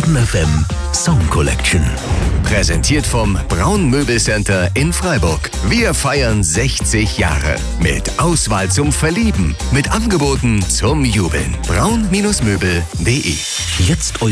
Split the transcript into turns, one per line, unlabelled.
Stern FM Song Collection.
Präsentiert vom Braun Möbelcenter in Freiburg. Wir feiern 60 Jahre. Mit Auswahl zum Verlieben. Mit Angeboten zum Jubeln. braun-möbel.de
Jetzt